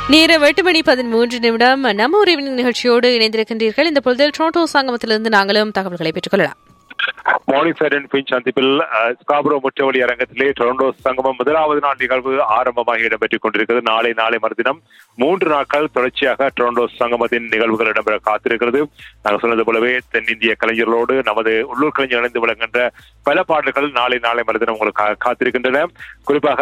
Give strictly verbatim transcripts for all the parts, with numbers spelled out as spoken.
நேரம் எட்டு மணி பதிமூன்று நிமிடம். நம்ம ஒரு ஈவினிங் நிகழ்ச்சியோடு இணைந்திருக்கின்றீர்கள். இந்த பொழுதில் டொரண்டோ சங்கமத்திலிருந்து நாங்களும் தகவல்களை பெற்றுக் கொள்ளலாம். மார்னிங் சைட் அண்ட் பிஞ்ச் சந்திப்பில் ஸ்காப்ரோ முற்றவழி அரங்கத்திலே டொரண்டோ சங்கமம் முதலாவது நாள் நிகழ்வு ஆரம்பமாக இடம்பெற்றுக் கொண்டிருக்கிறது. நாளை நாளை மறுதினம் மூன்று நாட்கள் தொடர்ச்சியாக டொரண்டோ சங்கமத்தின் நிகழ்வுகள் இடம்பெற காத்திருக்கிறது. நாங்கள் சொன்னது போலவே தென்னிந்திய கலைஞர்களோடு நமது உள்ளூர் கலைஞர் இணைந்து விளங்குகின்ற பல பாடல்கள் நாளை நாளை மறுதினம் உங்களுக்கு காத்திருக்கின்றன. குறிப்பாக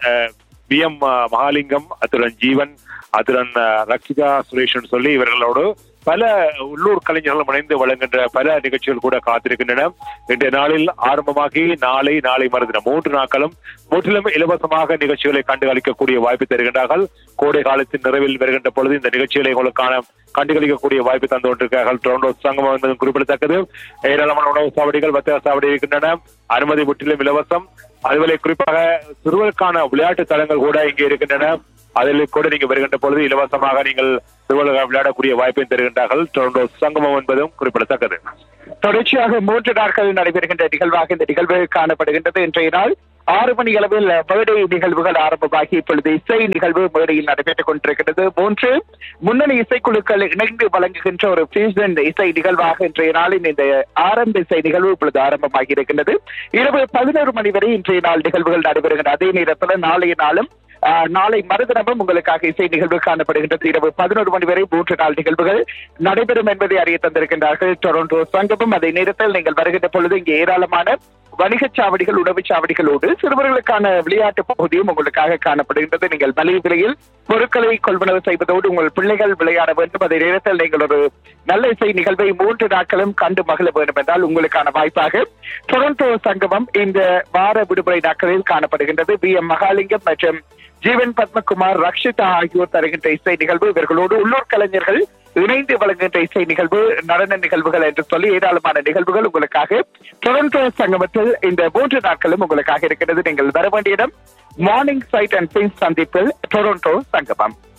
பி எம் மகாலிங்கம், அத்துடன் ஜீவன், அத்துடன் ரக்ஷிதா சுரேஷன் சொல்லி இவர்களோடு பல உள்ளூர் கலைஞர்களும் இணைந்து வழங்குகின்ற பல நிகழ்ச்சிகள் கூட காத்திருக்கின்றன. இன்றைய நாளில் ஆரம்பமாகி நாளை நாளை மறுதினம் மூன்று நாட்களும் முற்றிலும் இலவசமாக நிகழ்ச்சிகளை கண்டுகளிக்கக்கூடிய வாய்ப்பு தருகின்றார்கள். கோடை காலத்தின் நிறைவில் வருகின்ற பொழுது இந்த நிகழ்ச்சிகளை உங்களுக்கான கண்டுகளிக்கக்கூடிய வாய்ப்பு தந்து கொண்டிருக்கிறார்கள். டொரண்டோ சங்கமம் என்பதும் குறிப்பிடத்தக்கது. ஏராளமான உணவு சாவடிகள், வர்த்தக சாவடி இருக்கின்றன. அனுமதி முற்றிலும் இலவசம். அதுவரை குறிப்பாக சிறுவர்களுக்கான விளையாட்டு தளங்கள் கூட இங்கே இருக்கின்றன. அதில் கூட நீங்க வருகின்ற பொழுது இலவசமாக நீங்கள் சிறுவர்கள் விளையாடக்கூடிய வாய்ப்பையும் தருகின்றார்கள். டொரண்டோ சங்கமம் என்பதும் குறிப்பிடத்தக்கது. தொடர்ச்சியாக மூன்று நாட்கள் நடைபெறுகின்ற நிகழ்வாக இந்த நிகழ்வு காணப்படுகின்றது. இன்றைய நாள் ஆறு மணி அளவில் மேடை நிகழ்வுகள் ஆரம்பமாகி இப்பொழுது இசை நிகழ்வு மேடையில் நடைபெற்றுக் கொண்டிருக்கிறது. மூன்று முன்னணி இசைக்குழுக்கள் இணைந்து வழங்குகின்ற ஒரு ஃபியூஷன் இசை நிகழ்வாக இன்றைய நாளின் இந்த ஆரம்ப இசை நிகழ்வு இப்பொழுது ஆரம்பமாகி இருக்கின்றது. இரவு பதினோரு மணி வரை இன்றைய நாள் நிகழ்வுகள் நடைபெறுகின்றன. அதே நேரத்தில் நாளைய நாளும் நாளை மறுதினமும் உங்களுக்காக இசை நிகழ்வு காணப்படுகின்றது. இரவு பதினோரு மணி வரை மூன்று நாள் நிகழ்வுகள் நடைபெறும் என்பதை அறிய தந்திருக்கின்றார்கள் டொரண்டோ சங்கமம். அதே நேரத்தில் நீங்கள் வருகின்ற பொழுது இங்கே ஏராளமான வணிகச் சாவடிகள், உணவுச் சாவடிகளோடு சிறுவர்களுக்கான விளையாட்டு பகுதியும் உங்களுக்காக காணப்படுகின்றது. நீங்கள் மலிவு விலையில் பொருட்களை கொள்வனவு செய்வதோடு உங்கள் பிள்ளைகள் விளையாட வேண்டும். அதே நேரத்தில் நீங்கள் ஒரு நல்ல இசை நிகழ்வை மூன்று நாட்களும் கண்டு மகிழ வேண்டும் என்றால் உங்களுக்கான வாய்ப்பாக டொரண்டோ சங்கமம் இந்த வார விடுமுறை நாட்களில் காணப்படுகின்றது. பி எம் மகாலிங்கம் மற்றும் ஜீவன் பத்மகுமார், ரக்ஷிதா ஆகியோர் தருகின்ற இசை நிகழ்வு, இவர்களோடு உள்ளூர் கலைஞர்கள் இணைந்து வழங்குகின்ற இசை நிகழ்வு, நடன நிகழ்வுகள் என்று சொல்லி ஏராளமான நிகழ்வுகள் உங்களுக்காக டொரண்டோ சங்கமத்தில் இந்த மூன்று நாட்களும் உங்களுக்காக இருக்கிறது. நீங்கள் வர வேண்டிய இடம் மார்னிங் சைட் அண்ட் பிஞ்ச் சந்திப்பில் டொரண்டோ சங்கமம்.